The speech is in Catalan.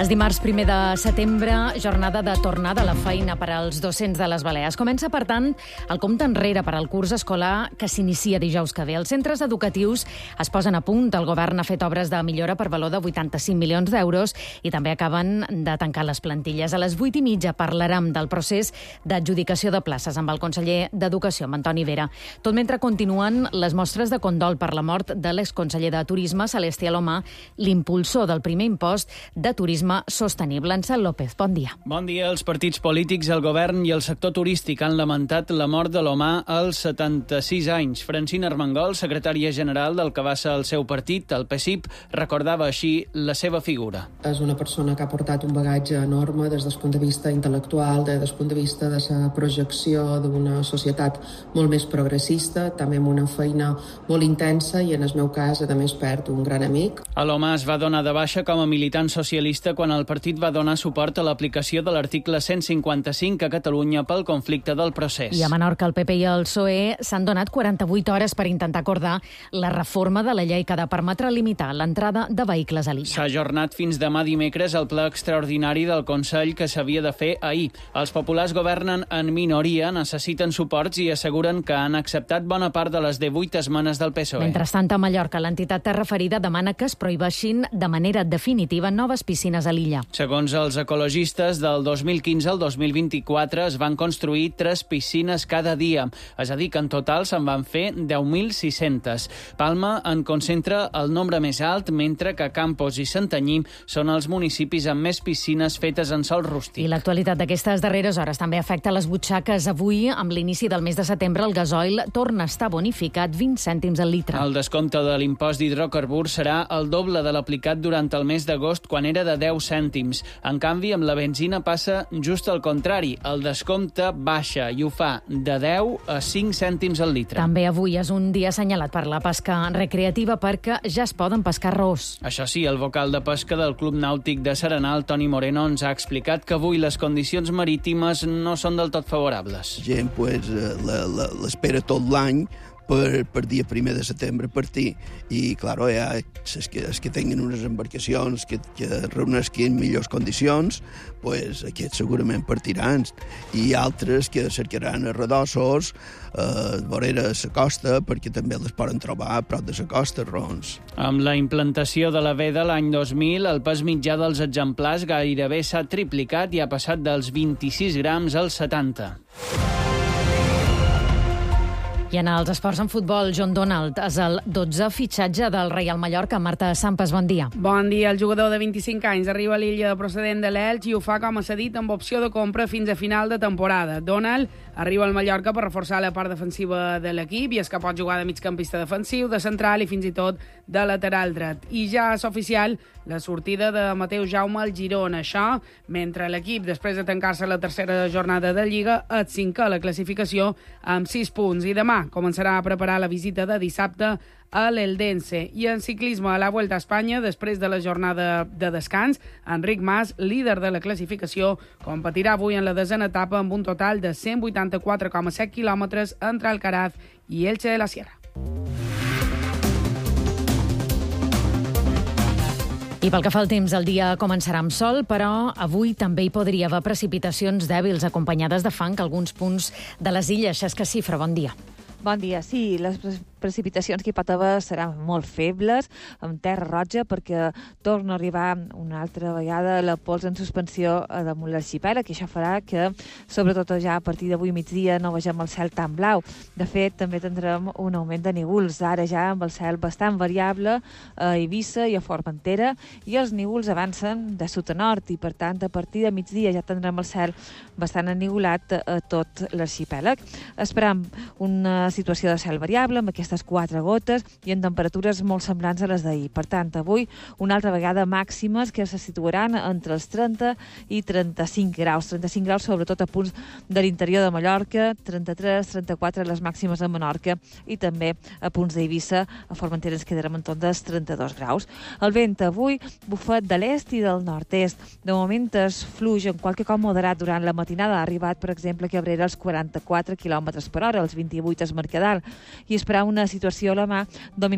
És dimarts 1 de setembre, jornada de tornada a la feina per als docents de les Balears. Comença, per tant, el compte enrere per al curs escolar que s'inicia dijous que ve. Els centres educatius es posen a punt. El govern ha fet obres de millora per valor de 85 milions d'euros i també acaben de tancar les plantilles. A les 8:30 parlarem del procés d'adjudicació de places amb el conseller d'Educació, amb Antoni Vera. Tot mentre continuen les mostres de condol per la mort de l'exconseller de Turisme, Celestí Alomar, l'impulsor del primer impost de turisme sostenible. Ansel López, bon dia. Bon dia. Els partits polítics, el govern i el sector turístic han lamentat la mort de l'Alomar als 76 anys. Francina Armengol, secretària general del que va ser el seu partit, el PSIP, recordava així la seva figura. És una persona que ha portat un bagatge enorme des del punt de vista intel·lectual, des del punt de vista de la projecció d'una societat molt més progressista, també amb una feina molt intensa i, en el meu cas, a més, perd un gran amic. Alomar es va donar de baixa com a militant socialista quan el partit va donar suport a l'aplicació de l'article 155 a Catalunya pel conflicte del procés. I a Menorca, el PP i el PSOE s'han donat 48 hores per intentar acordar la reforma de la llei que ha de permetre limitar l'entrada de vehicles a l'illa. S'ha ajornat fins demà dimecres el ple extraordinari del Consell que s'havia de fer ahir. Els populars governen en minoria, necessiten suports i asseguren que han acceptat bona part de les 18 esmenes del PSOE. Mentrestant, a Mallorca, l'entitat terra ferida demana que es prohibeixin de manera definitiva noves piscines a l'illa. Segons els ecologistes, del 2015 al 2024 es van construir 3 piscines cada dia. És a dir, que en total se'n van fer 10.600. Palma en concentra el nombre més alt, mentre que Campos i Santanyí són els municipis amb més piscines fetes en sòl rústic. I l'actualitat d'aquestes darreres hores també afecta les butxaques. Avui, amb l'inici del mes de setembre, el gasoil torna a estar bonificat 20 cèntims al litre. El descompte de l'impost d'hidrocarburs serà el doble de l'aplicat durant el mes d'agost, quan era de 10 cèntims. En canvi, amb la benzina passa just al contrari. El descompte baixa i ho fa de 10 a 5 cèntims al litre. També avui és un dia assenyalat per la pesca recreativa perquè ja es poden pescar ros. Això sí, el vocal de pesca del Club Nàutic de Serenal, Toni Moreno, ens ha explicat que avui les condicions marítimes no són del tot favorables. La gent l'espera tot l'any per dia 1 de setembre partir. I, clar, hi ha els que tenen unes embarcacions que reuneixin millors condicions, aquests segurament partiran. I altres que cercaran a redossos, vorera a la costa, perquè també les poden trobar a prop de la costa, rons. Amb la implantació de la veda l'any 2000, el pes mitjà dels exemplars gairebé s'ha triplicat i ha passat dels 26 grams als 70. I en els esports en futbol, John Donald és el 12è fitxatge del Reial Mallorca. Marta Sampas, bon dia. Bon dia. El jugador de 25 anys arriba a l'illa procedent de l'Elx i ho fa com a cedit amb opció de compra fins a final de temporada. Donald arriba al Mallorca per reforçar la part defensiva de l'equip i és que pot jugar de migcampista defensiu, de central i fins i tot de lateral dret. I ja és oficial la sortida de Mateu Jaume al Girona. Això, mentre l'equip, després de tancar-se la tercera jornada de Lliga, és 5è a la classificació amb 6 punts. I demà començarà a preparar la visita de dissabte a l'Eldense. I en ciclisme, a la Vuelta a Espanya, després de la jornada de descans, Enric Mas, líder de la classificació, competirà avui en la 10a etapa amb un total de 184,7 quilòmetres entre Alcaraz i Elche de la Sierra. I pel que fa al temps, el dia començarà amb sol, però avui també hi podria haver precipitacions dèbils acompanyades de fang a alguns punts de les illes. Xesca Cifra, bon dia. Bon dia. Sí, les precipitacions que hi pot haver seran molt febles, amb terra roja, perquè torna a arribar una altra vegada la pols en suspensió damunt l'arxipèlag, i això farà que, sobretot ja a partir d'avui migdia, no vegem el cel tan blau. De fet, també tindrem un augment de nígols, ara ja amb el cel bastant variable a Eivissa i a Formentera, i els nígols avancen de sud a nord, i per tant, a partir de migdia ja tindrem el cel bastant enigolat a tot l'arxipèlag. Esperam una situació de cel variable, amb aquestes 4 gotes i en temperatures molt semblants a les d'ahir. Per tant, avui, una altra vegada màximes que se situaran entre els 30 i 35 graus. 35 graus sobretot a punts de l'interior de Mallorca, 33, 34 les màximes a Menorca i també a punts d'Eivissa. A Formentera ens quedarem en tot dels 32 graus. El vent avui bufet de l'est i del nord-est. De moment es fluix en qualque cop moderat durant la matinada. Ha arribat, per exemple, a Cabrera als 44 km per hora, als 28 es Mercadal, i esperar una situació a la mà dominant